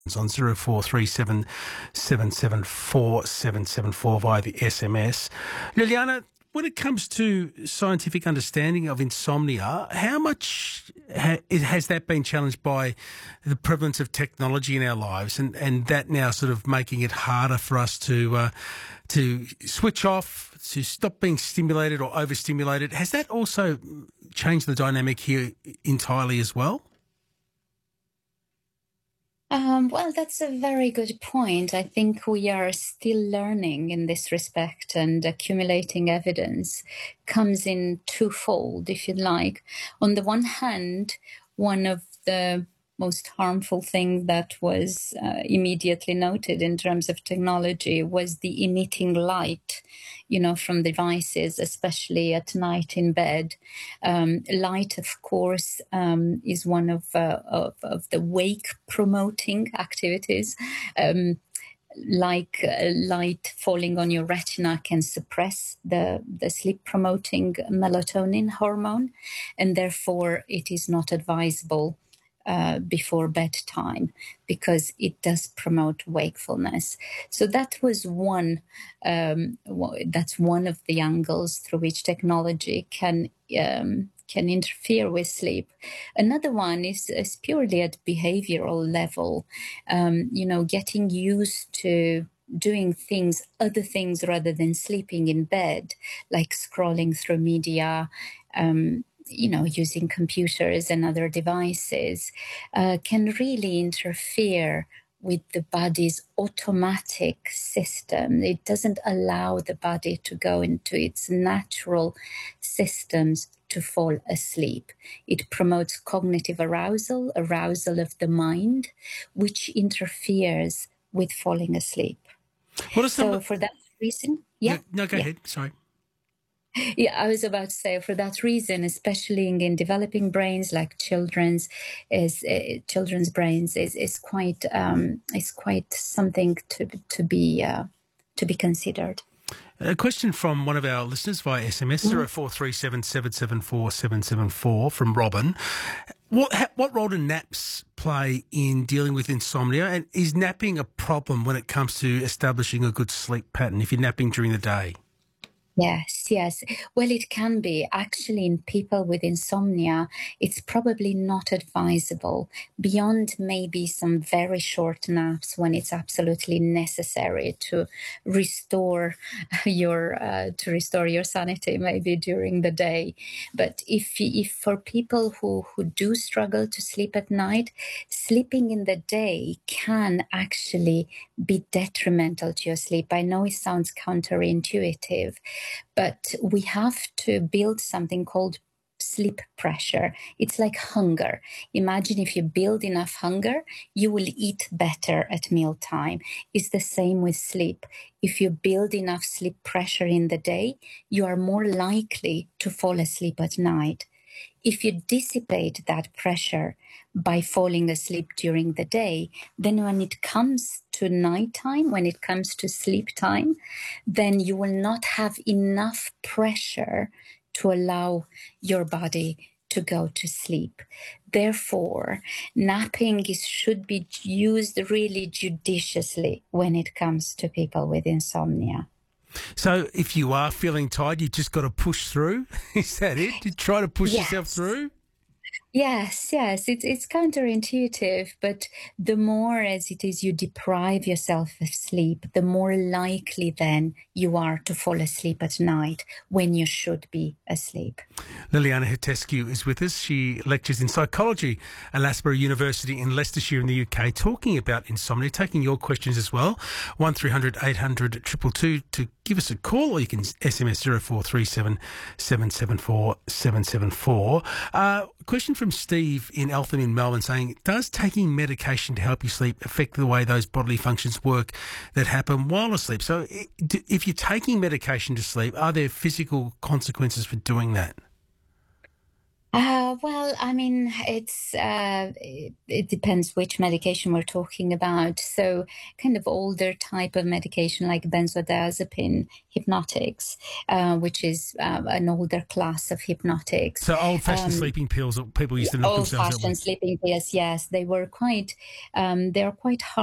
on 0437 774 774 via the SMS. Liliana, when it comes to scientific understanding of insomnia, how much has that been challenged by the prevalence of technology in our lives and that now sort of making it harder for us to switch off, to stop being stimulated or overstimulated? Has that also changed the dynamic here entirely as well? Well, that's a very good point. I think we are still learning in this respect, and accumulating evidence comes in twofold, if you like. On the one hand, one of the most harmful thing that was immediately noted in terms of technology was the emitting light, from devices, especially at night in bed. Light, of course, is one of the wake promoting activities. Like light falling on your retina can suppress the sleep promoting melatonin hormone, and therefore it is not advisable before bedtime because it does promote wakefulness. So that was that's one of the angles through which technology can interfere with sleep. Another one is purely at behavioral level, getting used to doing other things rather than sleeping in bed, like scrolling through media, using computers and other devices, can really interfere with the body's automatic system. It doesn't allow the body to go into its natural systems to fall asleep. It promotes cognitive arousal of the mind, which interferes with falling asleep. For that reason, go ahead. Sorry. Yeah, I was about to say, for that reason, especially in developing brains like children's brains is quite something to be considered. A question from one of our listeners via SMS, 0437 774 774 from Robin. What role do naps play in dealing with insomnia? And is napping a problem when it comes to establishing a good sleep pattern if you're napping during the day? Yes. Well, it can be. Actually, in people with insomnia, it's probably not advisable beyond maybe some very short naps when it's absolutely necessary to restore your sanity maybe during the day. But if for people who do struggle to sleep at night, sleeping in the day can actually be detrimental to your sleep. I know it sounds counterintuitive, but we have to build something called sleep pressure. It's like hunger. Imagine if you build enough hunger, you will eat better at mealtime. It's the same with sleep. If you build enough sleep pressure in the day, you are more likely to fall asleep at night. If you dissipate that pressure by falling asleep during the day, then when it comes to nighttime, when it comes to sleep time, then you will not have enough pressure to allow your body to go to sleep. Therefore, napping should be used really judiciously when it comes to people with insomnia. So if you are feeling tired, you just got to push through? Is that it? You try to push yourself through? Yes. It's counterintuitive, but the more as it is you deprive yourself of sleep, the more likely then you are to fall asleep at night when you should be asleep. Liliana Hetescu is with us. She lectures in psychology at Loughborough University in Leicestershire in the UK, talking about insomnia, taking your questions as well. 1300 800 222 to give us a call, or you can SMS 0437 774 774. Question from Steve in Eltham in Melbourne saying, does taking medication to help you sleep affect the way those bodily functions work that happen while asleep? So if you're taking medication to sleep, are there physical consequences for doing that? Well, I mean, it depends which medication we're talking about. So, kind of older type of medication like benzodiazepine hypnotics, which is an older class of hypnotics. So old-fashioned Um, sleeping pills that people used to knock themselves out with. Old-fashioned sleeping pills, yes, they are quite